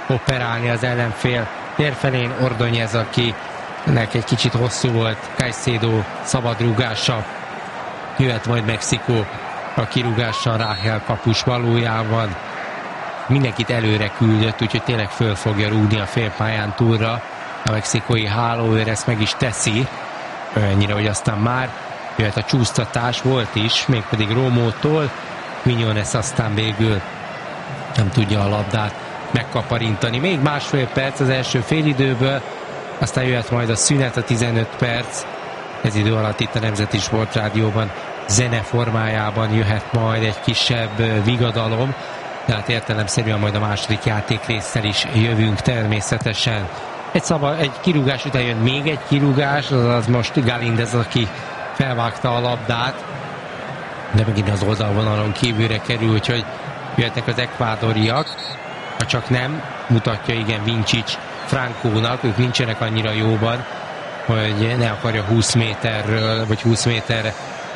operálni az ellenfél térfelén. Ordóñez, akinek egy kicsit hosszú volt Caicedo szabadrúgása. Jöhet majd Mexikó a kirúgással, Ráhel kapus valójában mindenkit előre küldött, úgyhogy tényleg föl fogja rúgni a félpályán túlra a mexikói hálóőr, ezt meg is teszi, olyannyira, hogy aztán már jöhet a csúsztatás, volt is, mégpedig Romótól. Quiñones aztán végül nem tudja a labdát megkaparintani. Még másfél perc az első félidőből, aztán jöhet majd a szünet, a 15 perc. Ez idő alatt itt a Nemzeti Sportrádióban zene formájában jöhet majd egy kisebb vigadalom, de hát értelemszerűen majd a második játékrésszel is jövünk természetesen. Egy kirúgás után jön még egy kirúgás, az most Galíndez, aki felvágta a labdát, de megint az oldalvonalon kívülre kerül, úgyhogy jöhetnek az ekvádoriak, ha csak nem mutatja, igen, Vincic Francónak, ők nincsenek annyira jóban, hogy ne akarja 20 méterről, vagy 20 méterre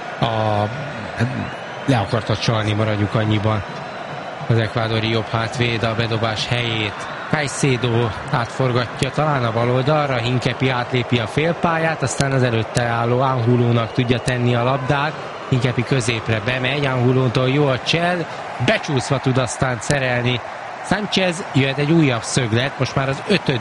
le akarta csalni, maradjuk annyiban az ekvádori jobb hátvéd a bedobás helyét. Caicedo átforgatja talán a bal oldalra, Hincapi átlépi a félpályát, aztán az előtte álló Angulonak tudja tenni a labdát, Hincapi középre bemegy, Angulótól jó a csel, becsúszva tud aztán szerelni Sánchez, jöhet egy újabb szöglet, most már az 5.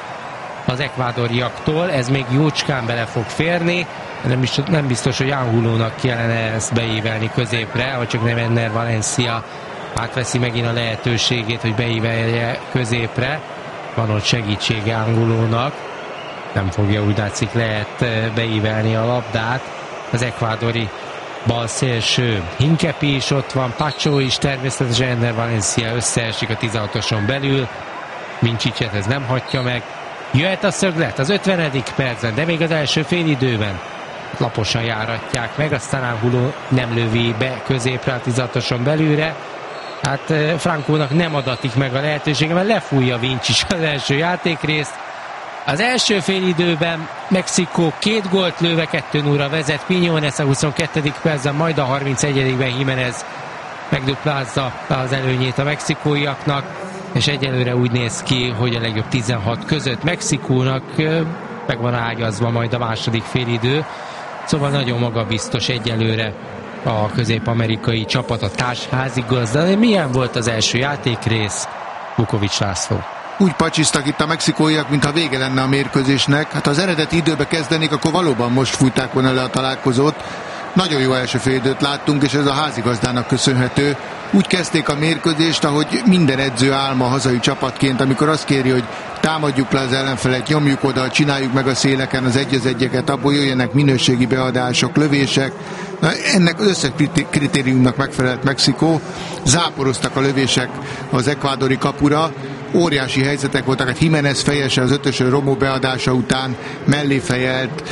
az ekvádoriaktól, ez még jócskán bele fog férni, nem biztos, hogy Angulónak kellene ezt beívelni középre, vagy csak nem Enner Valencia átveszi megint a lehetőségét, hogy beívelje középre. Van ott segítsége Angulónak, nem fogja, úgy látszik, lehet beívelni a labdát. Az ekvádori bal szélső Hincapi is ott van, Pacho is, természetesen Enner Valencia összeesik a 16-oson belül, Vincicet ez nem hagyja meg. Jöhet a szöglet az 50. percben, de még az első félidőben laposan járatják meg, aztán Anguló nem lövi be középre a 16-oson belülre. Hát Francónak nem adatik meg a lehetősége, mert lefújja Vincic az első játékrészt. Az első félidőben Mexikó 2 gólt lőve 2-0-ra vezet, Quiñones a 22. percben, majd a 31-ben Jiménez megduplázza az előnyét a mexikóiaknak, és egyelőre úgy néz ki, hogy a legjobb 16 között Mexikónak meg van ágyazva majd a második félidő, szóval nagyon magabiztos egyelőre a közép-amerikai csapat, a társházigazda. De milyen volt az első játékrész? Vukovics László. Úgy pacsisztak itt a mexikóiak, mintha vége lenne a mérkőzésnek. Hát ha az eredeti időbe kezdenék, akkor valóban most fújták volna le a találkozót. Nagyon jó első félidőt láttunk, és ez a házigazdának köszönhető. Úgy kezdték a mérkőzést, ahogy minden edző álma hazai csapatként, amikor azt kéri, hogy támadjuk le az ellenfelet, nyomjuk oda, csináljuk meg a széleken az 1-1-eket, abból jöjjenek minőségi beadások, lövések. Ennek az összes kritériumnak megfelelt Mexikó. Záporoztak a lövések az ekvádori kapura. Óriási helyzetek voltak, hát Jiménez fejese az 5-ös Romó beadása után mellé fejelt,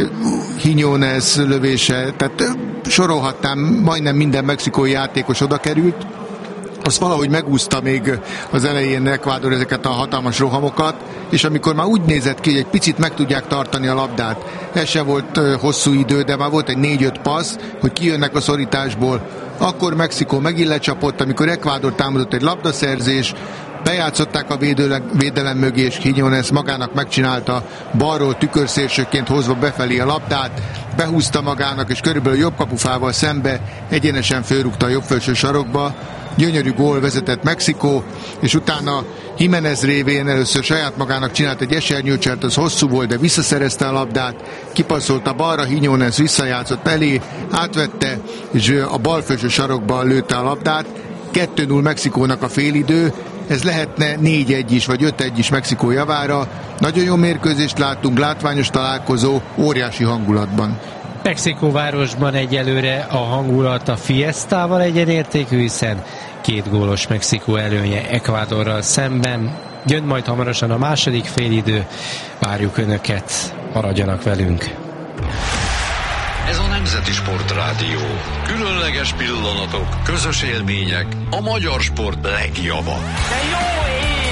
Quiñones lövése, tehát sorolhatnám, majdnem minden mexikói játékos oda került. Azt valahogy megúszta még az elején Ekvádor ezeket a hatalmas rohamokat, és amikor már úgy nézett ki, hogy egy picit meg tudják tartani a labdát, ez sem volt hosszú idő, de már volt egy 4-5 passz, hogy kijönnek a szorításból, akkor Mexikó megint lecsapott, amikor Ekvádor támadott egy labdaszerzés, bejátszották a védelem mögé, és Quiñones magának megcsinálta balról tükörszélsőként hozva befelé a labdát, behúzta magának, és körülbelül jobb kapufával szembe egyenesen fölrúgta a jobb felső sarokba. Gyönyörű gól vezetett Mexikó, és utána Jiménez révén először saját magának csinált egy esernyőcselt, az hosszú volt, de visszaszerezte a labdát, kipasszolta balra, Quiñones visszajátszott elé, átvette, és a bal felső sarokba lőtte a labdát. 2-0 Mexikónak a félidő, ez lehetne 4-1 is, vagy 5-1 is Mexikó javára. Nagyon jó mérkőzést láttunk, látványos találkozó, óriási hangulatban. Mexikóvárosban egyelőre a hangulat a Fiestával egyenértékű, hiszen 2 gólos Mexikó előnye Ekvádorral szemben. Jön majd hamarosan a második félidő, várjuk Önöket, maradjanak velünk. Ez a Nemzeti Sportrádió. Különleges pillanatok, közös élmények, a magyar sport legjava. De jó